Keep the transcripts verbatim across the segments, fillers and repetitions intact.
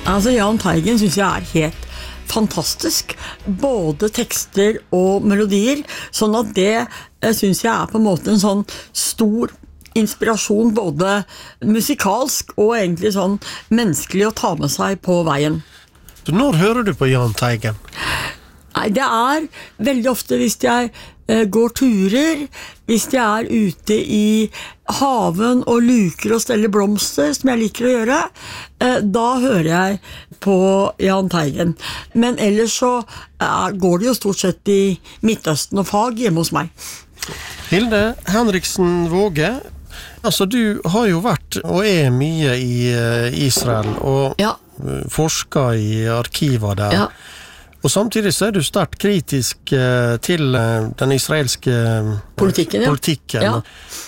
Altså, Jahn Teigen synes jeg er helt fantastisk, både tekster og melodier, sånn at det eh, synes jeg er på en måte en sånn stor inspirasjon, både musikalsk og egentlig sånn menneskelig å ta med seg på veien. Når hører du på Jahn Teigen? Nei, det er veldig ofte hvis jeg eh, går turer, hvis jeg er ute i haven og luker og steller blomster, som jeg liker å gjøre, eh, da hører jeg på Jahn Teigen. Men ellers så eh, går det jo stort sett i Midtøsten og fag hjemme hos meg. Hilde Henriksen Våge, altså du har jo vært og er mye i uh, Israel og Ja. forsker i arkiver der. Ja. Og samtidig så er du sterkt kritisk uh, til uh, den israelske uh, Politikken, ja. politikken. Ja.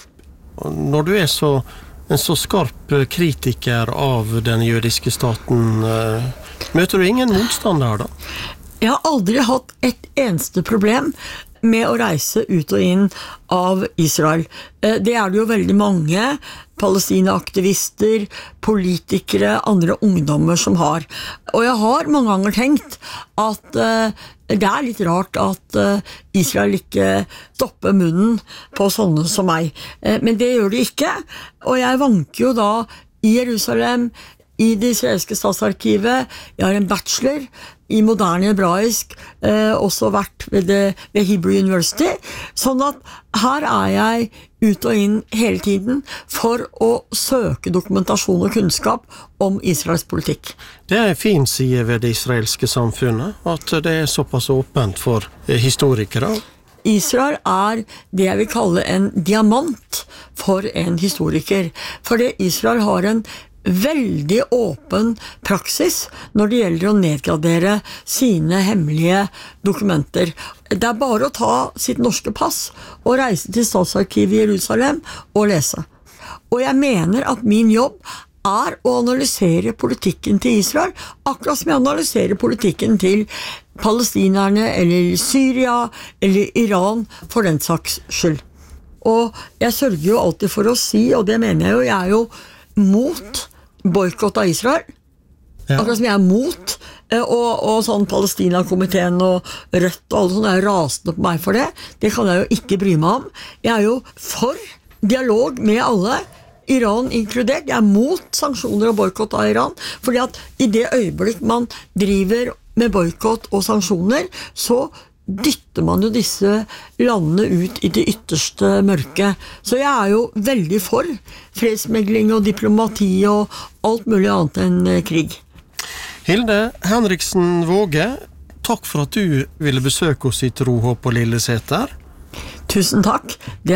Og når du er så, en så skarp uh, kritiker av den jødiske staten, uh, møter du ingen motstand der da? Jeg har aldri hatt et eneste problem med å reise ut og inn av Israel. Eh, Det er det jo veldig mange palestinaaktivister, politikere, andre ungdommer som har. Og jeg har mange ganger tenkt at eh, det er litt rart at eh, Israel ikke stopper munnen på sånne som meg. Eh, Men det gjør de ikke, og jeg vanker jo da i Jerusalem, i det israelske statsarkivet. Jeg har en bachelor i moderne hebraisk, eh, også vært ved, det, ved Hebrew University, sånn at her er jeg ut og inn hele tiden for å søke dokumentasjon og kunnskap om Israels politikk. Det er en fin side ved det israelske samfunnet, at det er såpass åpent for eh, historikere. Israel er det jeg vil kalle en diamant for en historiker, fordi Israel har en veldig åpen praksis når det gjelder å nedgradere sine hemmelige dokumenter. Det er bare å ta sitt norske pass og reise til statsarkivet i Jerusalem og lese. Og jeg mener at min jobb er å analysere politikken til Israel, akkurat som jeg analyserer politikken til palestinerne, eller Syria, eller Iran, for den saks skyld. Og jeg sørger jo alltid for å si, og det mener jeg jo, jeg er jo mot boykott av Israel, Ja. akkurat som jeg er mot, eh, og, og sånn Palestina-komiteen og Rødt og alle sånne er rasende på meg for det. Det kan jeg jo ikke bry meg om. Jeg er jo for dialog med alle, Iran inkludert. Jeg er mot sanksjoner og boykott av Iran, fordi at i det øyeblikk man driver med boykott og sanksjoner, så dytter man jo disse landene ut i det ytterste mørke. Så jeg er jo veldig for fredsmegling og diplomati og alt mulig annet enn krig. Hilde Henriksen Våge, takk for at du ville besøke oss i Tro, Håp og Lilleseter. Tusen takk. Det